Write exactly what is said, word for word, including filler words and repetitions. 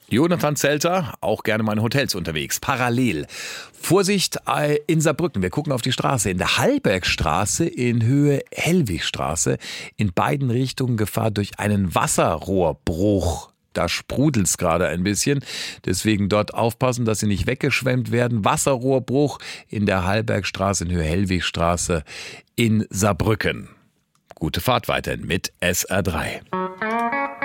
Jonathan Zelter, auch gerne mal in Hotels unterwegs. Parallel. Vorsicht äh, in Saarbrücken. Wir gucken auf die Straße. In der Hallbergstraße in Höhe Hellwigstraße. In beiden Richtungen Gefahr durch einen Wasserrohrbruch. Da sprudelt's gerade ein bisschen. Deswegen dort aufpassen, dass sie nicht weggeschwemmt werden. Wasserrohrbruch in der Hallbergstraße in Höhe Hellwigstraße in Saarbrücken. Gute Fahrt weiterhin mit S R drei.